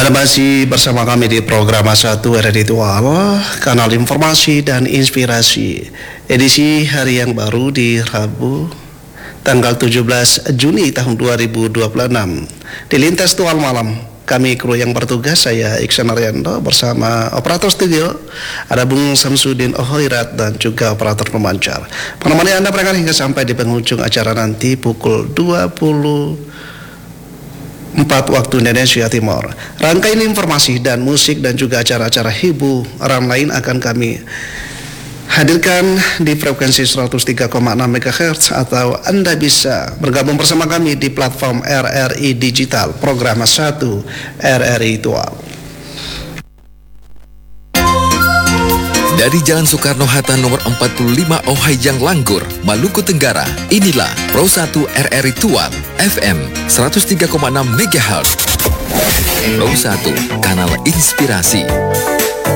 Anda masih bersama kami di program A1 RRI Tual, kanal informasi dan inspirasi. Edisi hari yang baru di Rabu, tanggal 17 Juni tahun 2026. Di Lintas Tual Malam, kami kru yang bertugas, saya Iksan Ariando bersama operator studio, ada Bung Samsudin Ohoirat dan juga operator pemancar. Menemani Anda barangkali hingga sampai di penghujung acara nanti pukul 4 waktu Indonesia Timur. Rangkaian informasi dan musik dan juga acara-acara hiburan lain akan kami hadirkan di frekuensi 103,6 MHz, atau Anda bisa bergabung bersama kami di platform RRI Digital, program 1 RRI Tual. Dari Jalan Soekarno-Hatta nomor 45 Ohayjang Langgur, Maluku Tenggara, inilah Pro 1 RRI Tual, FM 103,6 MHz. Pro 1, kanal inspirasi.